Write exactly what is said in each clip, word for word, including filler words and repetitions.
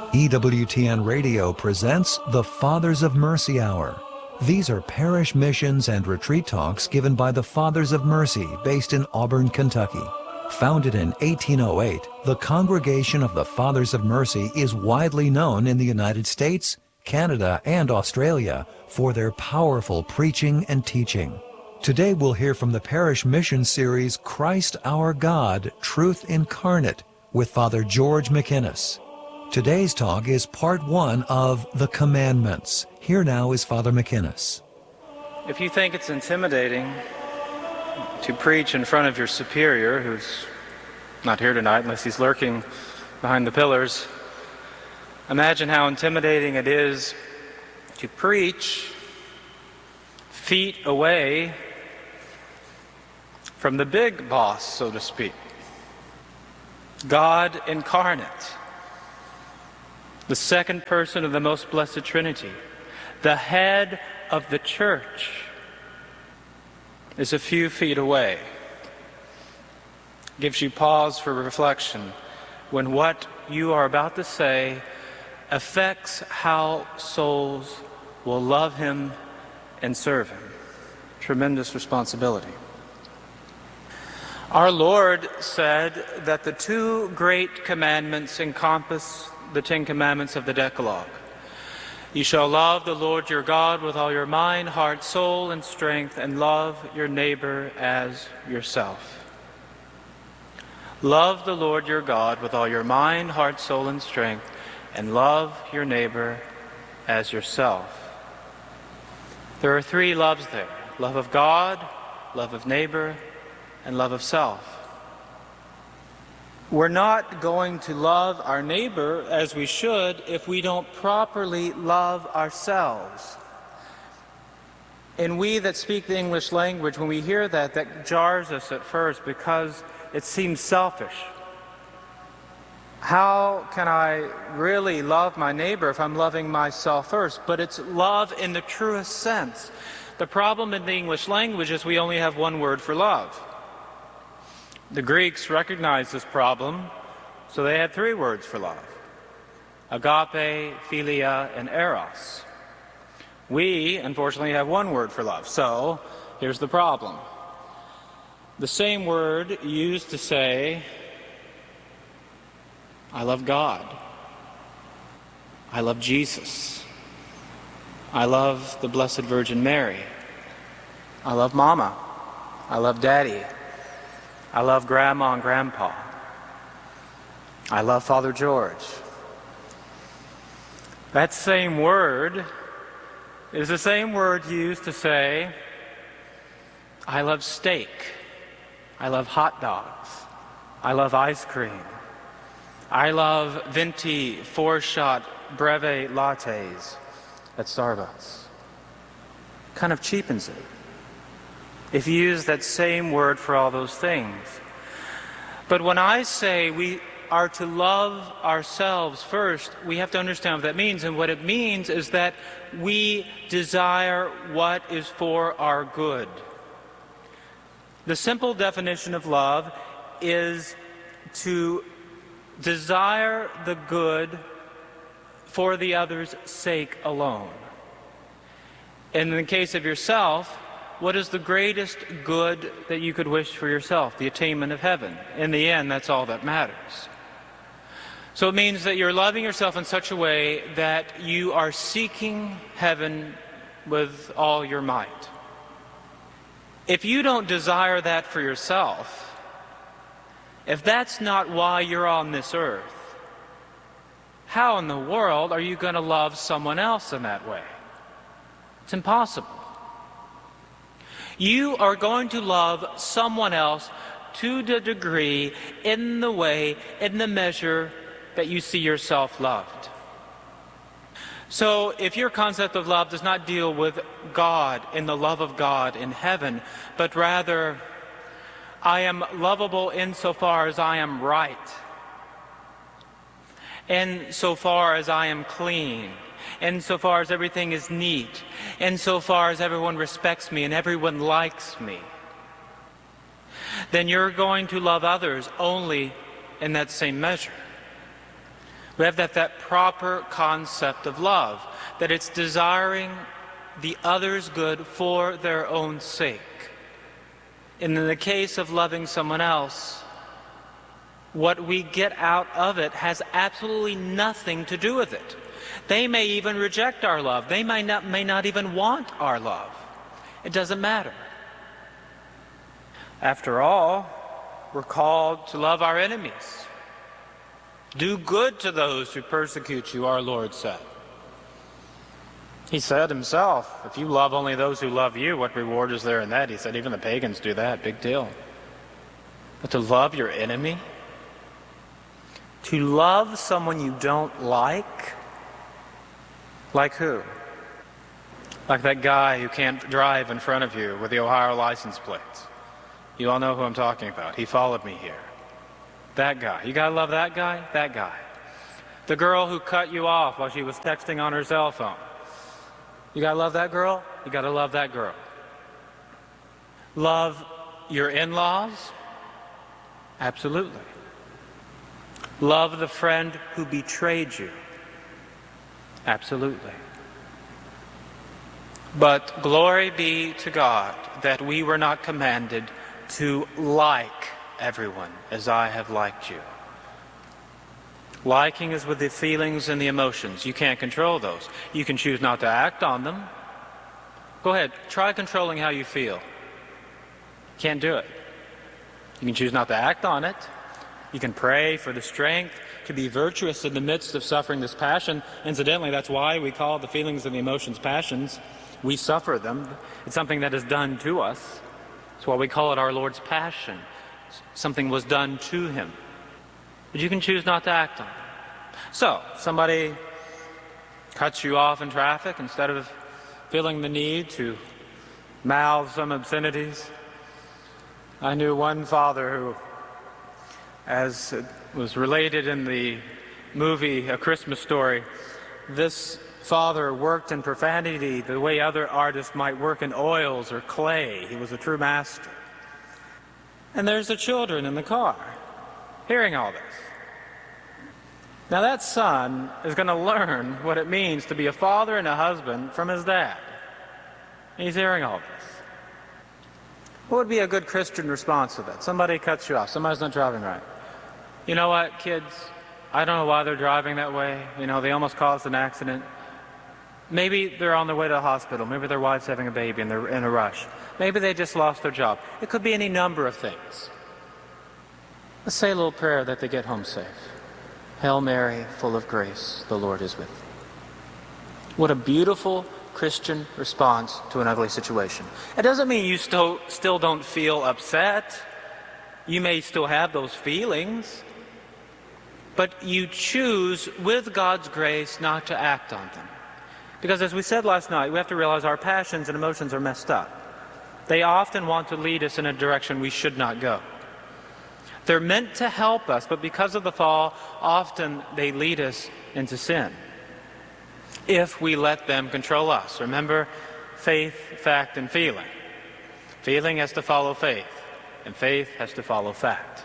E W T N Radio presents the Fathers of Mercy Hour. These are parish missions and retreat talks given by the Fathers of Mercy based in Auburn, Kentucky. Founded in eighteen oh eight, the Congregation of the Fathers of Mercy is widely known in the United States, Canada, and Australia for their powerful preaching and teaching. Today we'll hear from the parish mission series Christ Our God, Truth Incarnate with Father George McInnes. Today's talk is part one of The Commandments. Here now is Father McInnes. If you think it's intimidating to preach in front of your superior, who's not here tonight unless he's lurking behind the pillars, imagine how intimidating it is to preach feet away from the big boss, so to speak, God incarnate, the second person of the most blessed Trinity, the head of the church, is a few feet away. Gives you pause for reflection when what you are about to say affects how souls will love Him and serve Him. Tremendous responsibility. Our Lord said that the two great commandments encompass the Ten Commandments of the Decalogue. You shall love the Lord your God with all your mind, heart, soul, and strength, and love your neighbor as yourself. Love the Lord your God with all your mind, heart, soul, and strength, and love your neighbor as yourself. There are three loves there: love of God, love of neighbor, and love of self. We're not going to love our neighbor as we should if we don't properly love ourselves. And we that speak the English language, when we hear that, that jars us at first because it seems selfish. How can I really love my neighbor if I'm loving myself first? But it's love in the truest sense. The problem in the English language is we only have one word for love. The Greeks recognized this problem, so they had three words for love: agape, philia, and eros. We, unfortunately, have one word for love, so here's the problem. The same word used to say, I love God, I love Jesus, I love the Blessed Virgin Mary, I love Mama, I love Daddy, I love Grandma and Grandpa, I love Father George. That same word is the same word used to say, I love steak, I love hot dogs, I love ice cream, I love venti four-shot breve lattes at Starbucks. Kind of cheapens it if you use that same word for all those things. But when I say we are to love ourselves first, we have to understand what that means. And what it means is that we desire what is for our good. The simple definition of love is to desire the good for the other's sake alone. And in the case of yourself, what is the greatest good that you could wish for yourself? The attainment of heaven. In the end, that's all that matters. So it means that you're loving yourself in such a way that you are seeking heaven with all your might. If you don't desire that for yourself, if that's not why you're on this earth, how in the world are you going to love someone else in that way? It's impossible. You are going to love someone else to the degree, in the way, in the measure that you see yourself loved. So if your concept of love does not deal with God and the love of God in heaven, but rather, I am lovable insofar as I am right, insofar as I am clean, insofar as everything is neat, insofar as everyone respects me and everyone likes me, then you're going to love others only in that same measure. We have that, that proper concept of love, that it's desiring the other's good for their own sake. And in the case of loving someone else, what we get out of it has absolutely nothing to do with it. They may even reject our love. They may not, may not even want our love. It doesn't matter. After all, we're called to love our enemies. Do good to those who persecute you, our Lord said. He said himself, if you love only those who love you, what reward is there in that? He said, even the pagans do that, big deal. But to love your enemy, to love someone you don't like, like who? Like that guy who can't drive in front of you with the Ohio license plates. You all know who I'm talking about. He followed me here. That guy. You gotta love that guy? That guy. The girl who cut you off while she was texting on her cell phone. You gotta love that girl? You gotta love that girl. Love your in-laws? Absolutely. Love the friend who betrayed you? Absolutely. But glory be to God that we were not commanded to like everyone as I have liked you. Liking is with the feelings and the emotions. You can't control those. You can choose not to act on them. Go ahead, try controlling how you feel. Can't do it. You can choose not to act on it. You can pray for the strength to be virtuous in the midst of suffering this passion. Incidentally, that's why we call the feelings and the emotions passions. We suffer them. It's something that is done to us. That's why we call it our Lord's passion. Something was done to him. But you can choose not to act on it. So, somebody cuts you off in traffic instead of feeling the need to mouth some obscenities. I knew one father who, as it was related in the movie A Christmas Story, this father worked in profanity the way other artists might work in oils or clay. He was a true master. And there's the children in the car hearing all this. Now that son is going to learn what it means to be a father and a husband from his dad. He's hearing all this. What would be a good Christian response to that? Somebody cuts you off. Somebody's not driving right. You know what, kids? I don't know why they're driving that way. You know, they almost caused an accident. Maybe they're on their way to the hospital. Maybe their wife's having a baby and they're in a rush. Maybe they just lost their job. It could be any number of things. Let's say a little prayer that they get home safe. Hail Mary, full of grace, the Lord is with thee. What a beautiful Christian response to an ugly situation. It doesn't mean you still, still don't feel upset. You may still have those feelings. But you choose, with God's grace, not to act on them. Because as we said last night, we have to realize our passions and emotions are messed up. They often want to lead us in a direction we should not go. They're meant to help us, but because of the fall, often they lead us into sin. If we let them control us. Remember, faith, fact, and feeling. Feeling has to follow faith, and faith has to follow fact.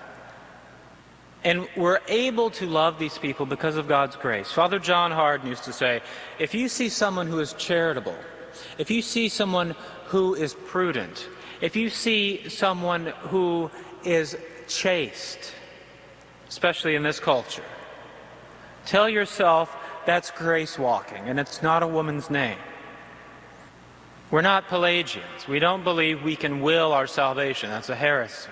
And we're able to love these people because of God's grace. Father John Hardon used to say, if you see someone who is charitable, if you see someone who is prudent, if you see someone who is chaste, especially in this culture, tell yourself that's grace walking, and it's not a woman's name. We're not Pelagians. We don't believe we can will our salvation. That's a heresy.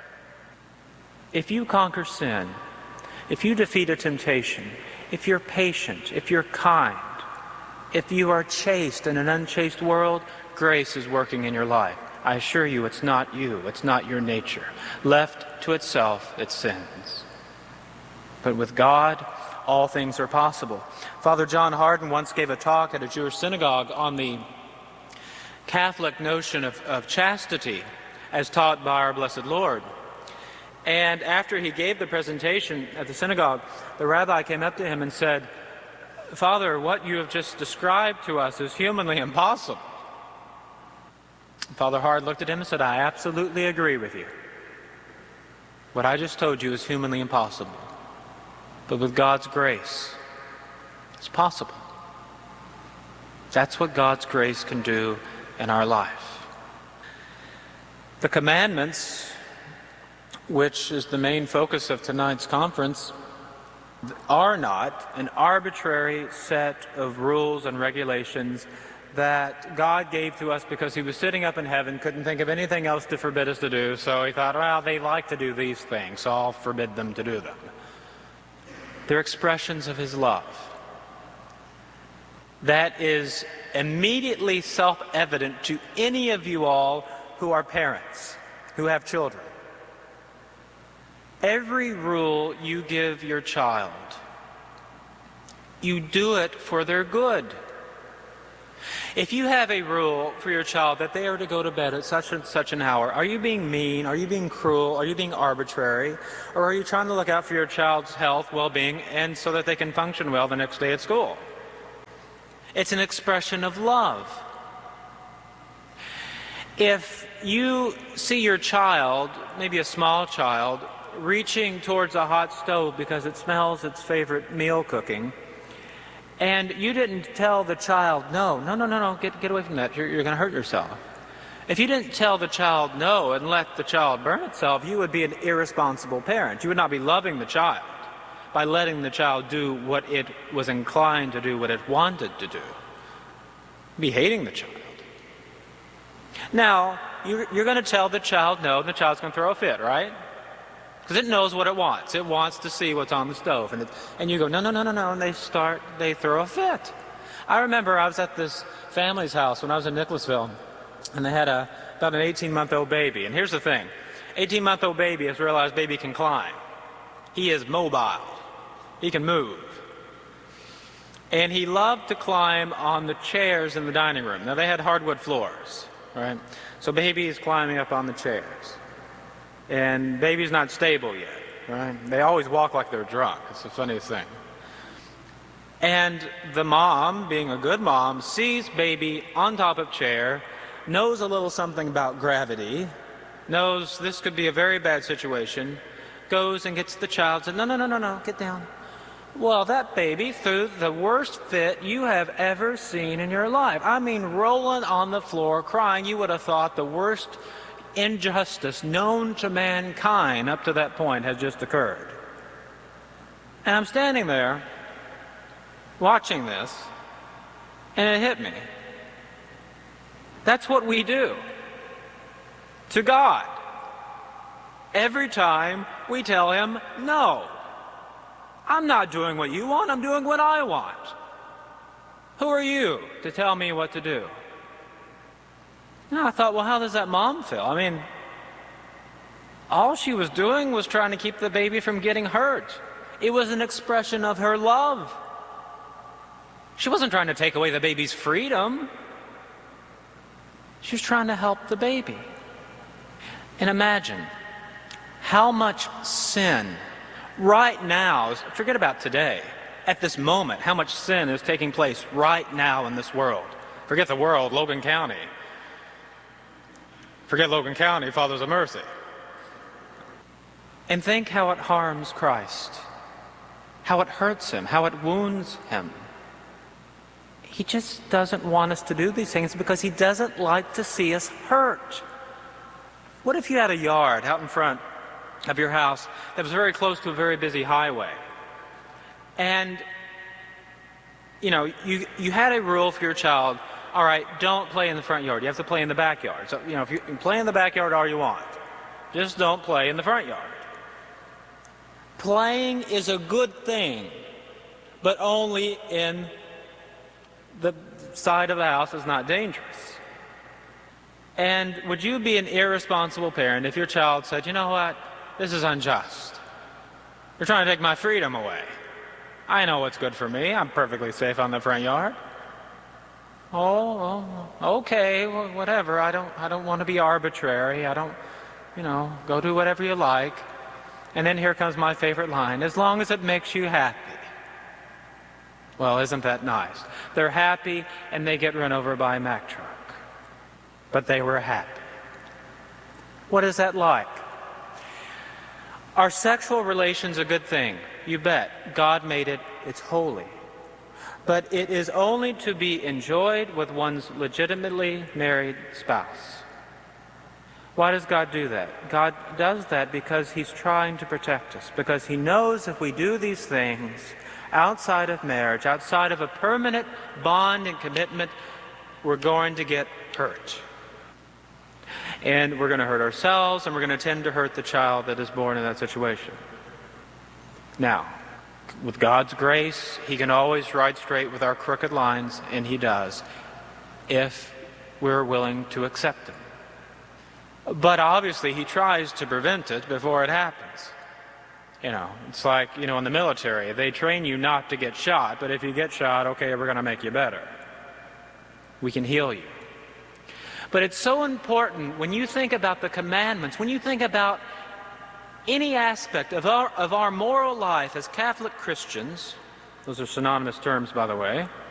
If you conquer sin, if you defeat a temptation, if you're patient, if you're kind, if you are chaste in an unchaste world, grace is working in your life. I assure you, it's not you, it's not your nature. Left to itself, it sins. But with God, all things are possible. Father John Hardon once gave a talk at a Jewish synagogue on the Catholic notion of, of chastity as taught by our blessed Lord. And after he gave the presentation at the synagogue, the rabbi came up to him and said, Father, what you have just described to us is humanly impossible. Father Hard looked at him and said, I absolutely agree with you. What I just told you is humanly impossible. But with God's grace, it's possible. That's what God's grace can do in our life. The commandments, which is the main focus of tonight's conference, are not an arbitrary set of rules and regulations that God gave to us because he was sitting up in heaven, couldn't think of anything else to forbid us to do, so he thought, well, they like to do these things, so I'll forbid them to do them. They're expressions of his love. That is immediately self-evident to any of you all who are parents, who have children. Every rule you give your child, you do it for their good. If you have a rule for your child that they are to go to bed at such and such an hour, are you being mean? Are you being cruel? Are you being arbitrary? Or are you trying to look out for your child's health, well-being, and so that they can function well the next day at school? It's an expression of love. If you see your child, maybe a small child, reaching towards a hot stove because it smells its favorite meal cooking, and you didn't tell the child, no, no, no, no, no, get, get away from that, you're, you're going to hurt yourself. If you didn't tell the child no and let the child burn itself, you would be an irresponsible parent. You would not be loving the child by letting the child do what it was inclined to do, what it wanted to do. You'd be hating the child. Now, you're, you're going to tell the child no, and the child's going to throw a fit, right? Because it knows what it wants. It wants to see what's on the stove. And, it, and you go, no, no, no, no, no, and they start, they throw a fit. I remember I was at this family's house when I was in Nicholasville, and they had a, about an eighteen-month-old baby. And here's the thing. eighteen-month-old baby has realized baby can climb. He is mobile. He can move. And he loved to climb on the chairs in the dining room. Now, they had hardwood floors, right? So baby is climbing up on the chairs. And baby's not stable yet, right? They always walk like they're drunk. It's the funniest thing. And the mom, being a good mom, sees baby on top of chair, knows a little something about gravity, knows this could be a very bad situation, goes and gets the child, says, no, no, no, no, no, get down. Well, that baby threw the worst fit you have ever seen in your life. I mean, rolling on the floor, crying. You would have thought the worst injustice known to mankind up to that point has just occurred. And I'm standing there watching this, and it hit me. That's what we do to God. Every time we tell him, no, I'm not doing what you want, I'm doing what I want. Who are you to tell me what to do? Now I thought, well, how does that mom feel? I mean, all she was doing was trying to keep the baby from getting hurt. It was an expression of her love. She wasn't trying to take away the baby's freedom. She was trying to help the baby. And imagine how much sin right now, forget about today, at this moment, how much sin is taking place right now in this world. Forget the world, Logan County. Forget Logan County, Fathers of Mercy. And think how it harms Christ, how it hurts him, how it wounds him. He just doesn't want us to do these things because he doesn't like to see us hurt. What if you had a yard out in front of your house that was very close to a very busy highway? And, you know, you, you had a rule for your child, all right, don't play in the front yard. You have to play in the backyard. So, you know, if you can play in the backyard all you want, just don't play in the front yard. Playing is a good thing, but only in the side of the house is not dangerous. And would you be an irresponsible parent if your child said, you know what, this is unjust. You're trying to take my freedom away. I know what's good for me. I'm perfectly safe on the front yard. Oh, oh okay, well, whatever. I don't, I don't want to be arbitrary. I don't, you know, go do whatever you like. And then here comes my favorite line, as long as it makes you happy. Well, isn't that nice? They're happy and they get run over by a Mack truck. But they were happy. What is that like? Are sexual relations a good thing? You bet. God made it. It's holy. But it is only to be enjoyed with one's legitimately married spouse. Why does God do that? God does that because He's trying to protect us, because He knows if we do these things outside of marriage, outside of a permanent bond and commitment, we're going to get hurt. And we're going to hurt ourselves, and we're going to tend to hurt the child that is born in that situation. Now, with God's grace, He can always ride straight with our crooked lines, and He does, if we're willing to accept them. But obviously, He tries to prevent it before it happens. You know, it's like, you know, in the military, they train you not to get shot, but if you get shot, okay, we're going to make you better. We can heal you. But it's so important when you think about the commandments, when you think about any aspect of our, of our moral life as Catholic Christians, those are synonymous terms, by the way,